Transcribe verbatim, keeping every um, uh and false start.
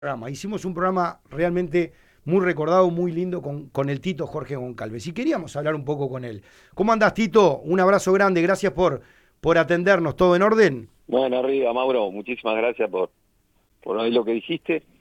programa. Hicimos un programa realmente muy recordado, muy lindo con, con el Tito Jorge Goncalves. Y queríamos hablar un poco con él. ¿Cómo andás, Tito? Un abrazo grande, gracias por, por atendernos. ¿Todo en orden? Bueno, arriba, Mauro, muchísimas gracias por, por hoy lo que dijiste.